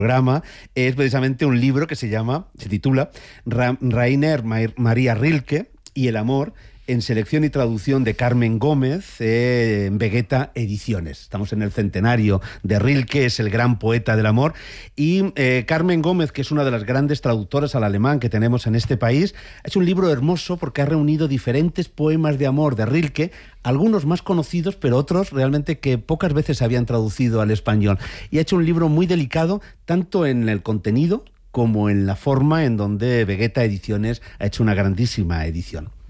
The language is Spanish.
programa es precisamente un libro que se titula Rainer María Rilke y el amor, en selección y traducción de Carmen Gómez, en Vegeta Ediciones. Estamos en el centenario de Rilke, es el gran poeta del amor, y Carmen Gómez, que es una de las grandes traductoras al alemán que tenemos en este país, ha hecho un libro hermoso porque ha reunido diferentes poemas de amor de Rilke, algunos más conocidos, pero otros realmente que pocas veces se habían traducido al español. Y ha hecho un libro muy delicado, tanto en el contenido como en la forma en donde Vegeta Ediciones ha hecho una grandísima edición.